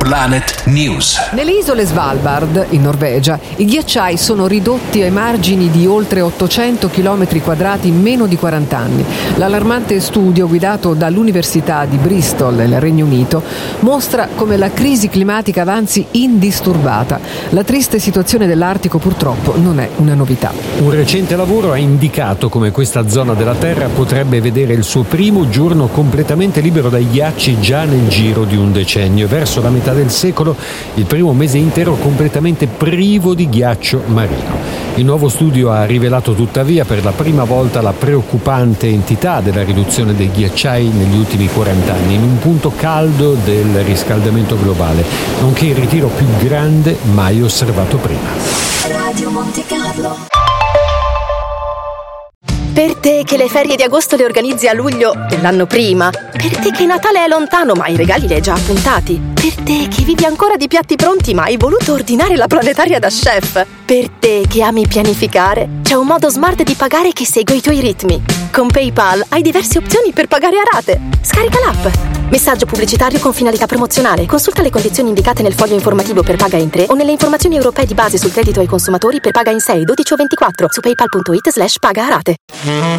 Planet News. Nelle isole Svalbard, in Norvegia, i ghiacciai sono ridotti ai margini di oltre 800 km quadrati in meno di 40 anni. L'allarmante studio guidato dall'Università di Bristol nel Regno Unito mostra come la crisi climatica avanzi indisturbata. La triste situazione dell'Artico purtroppo non è una novità. Un recente lavoro ha indicato come questa zona della Terra potrebbe vedere il suo primo giorno completamente libero dai ghiacci già nel giro di un decennio. Verso la metà del secolo, il primo mese intero completamente privo di ghiaccio marino. Il nuovo studio ha rivelato tuttavia per la prima volta la preoccupante entità della riduzione dei ghiacciai negli ultimi 40 anni, in un punto caldo del riscaldamento globale, nonché il ritiro più grande mai osservato prima. Radio Monte Carlo. Per te che le ferie di agosto le organizzi a luglio dell'anno prima. Per te che Natale è lontano ma i regali li hai già appuntati. Per te che vivi ancora di piatti pronti ma hai voluto ordinare la planetaria da chef. Per te che ami pianificare, c'è un modo smart di pagare che segue i tuoi ritmi. Con PayPal hai diverse opzioni per pagare a rate. Scarica l'app. Messaggio pubblicitario con finalità promozionale. Consulta le condizioni indicate nel foglio informativo per Paga in 3 o nelle informazioni europee di base sul credito ai consumatori per Paga in 6, 12 o 24 su paypal.it/paga a rate.